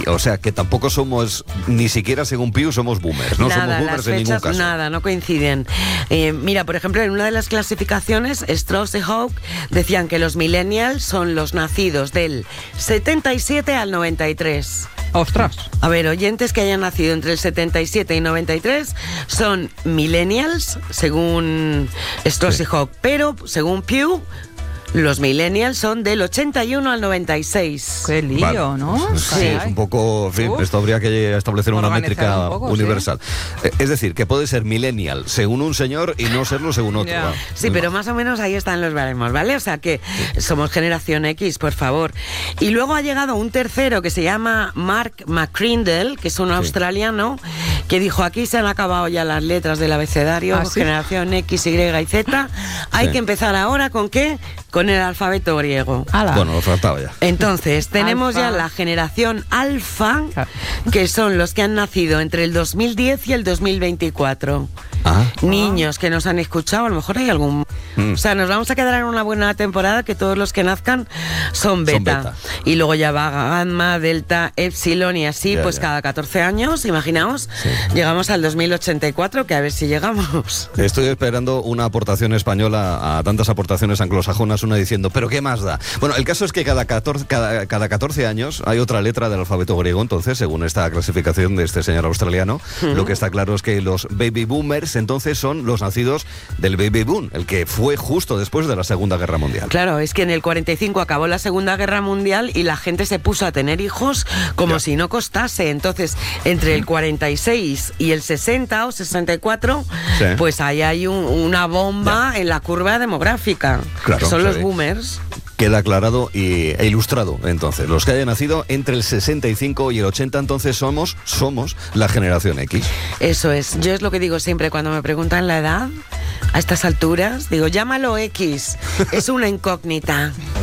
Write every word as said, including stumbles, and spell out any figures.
o sea, que tampoco somos, ni siquiera según Pew, somos boomers. No nada, somos boomers las en fechas, ningún caso. Nada, no coinciden. Eh, mira, por ejemplo, en una de las clasificaciones, Strauss y Hawke decían que los millennials son los nacidos del setenta y siete al noventa y tres. ¡Ostras! A ver, oyentes que hayan nacido entre el setenta y siete y noventa y tres son millennials, según Strauss Sí. y Hawke, pero según Pew, los millennials son del ochenta y uno al noventa y seis. ¡Qué lío!, Vale. ¿no? Sí, es un poco, en fin, Uf. esto habría que establecer una Organizar métrica un poco, universal. Eh, Es decir, que puede ser millennial según un señor y no serlo según otro. Ya. ¿va? Sí, Muy pero mal. más o menos ahí están los baremos, ¿vale? O sea que somos generación X, por favor. Y luego ha llegado un tercero que se llama Mark McCrindle, que es un australiano, que dijo, aquí se han acabado ya las letras del abecedario, ¿Ah, sí? generación X, Y y Z. Hay Sí. que empezar ahora ¿con qué? Con el alfabeto griego. ¡Hala! Bueno, lo faltaba ya. Entonces, tenemos Alfa. ya la generación alfa, Claro. que son los que han nacido entre el dos mil diez y el dos mil veinticuatro. Ah, Niños que nos han escuchado, a lo mejor hay algún... Mm. O sea, nos vamos a quedar en una buena temporada que todos los que nazcan son beta. Son beta. Y luego ya va gamma, delta, epsilon y así, Ya, pues ya. cada catorce años, imaginaos, Sí. llegamos al dos mil ochenta y cuatro, que a ver si llegamos. estoy esperando una aportación española a tantas aportaciones anglosajonas, una diciendo, ¿pero qué más da? Bueno, el caso es que cada catorce, cada, cada catorce años hay otra letra del alfabeto griego, entonces, según esta clasificación de este señor australiano, lo que está claro es que los baby boomers, entonces, son los nacidos del baby boom, el que fue justo después de la Segunda Guerra Mundial. Claro, es que en el cuarenta y cinco acabó la Segunda Guerra Mundial y la gente se puso a tener hijos como Ya. si no costase. Entonces, entre el cuarenta y seis y el sesenta o sesenta y cuatro, Sí. pues ahí hay un- una bomba en la curva demográfica. Claro, que son los sí. boomers. Queda aclarado y, e ilustrado, entonces. Los que hayan nacido entre el sesenta y cinco y el ochenta, entonces somos, somos la generación X. Eso es. Yo es lo que digo siempre cuando me preguntan la edad, a estas alturas, digo, llámalo X. Es una incógnita.